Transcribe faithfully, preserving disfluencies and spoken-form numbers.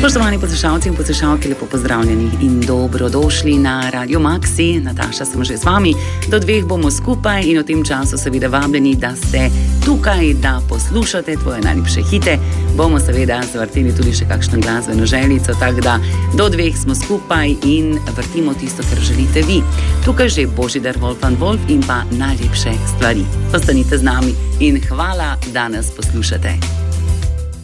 Spoštovani poslušalci in poslušalke, lepo pozdravljeni in dobrodošli na Radio Maxi. Nataša, sem že z vami. Do dveh bomo skupaj in v tem času seveda vabljeni, da ste tukaj, da poslušate tvoje najljubše hite. Bomo seveda zavrteli tudi še kakšno glasbeno željico, tako da do dveh smo skupaj in vrtimo tisto, kar želite vi. Tukaj že Božidar Wolfgang Wolf in pa najlepše stvari. Ostanite z nami in hvala, da nas poslušate.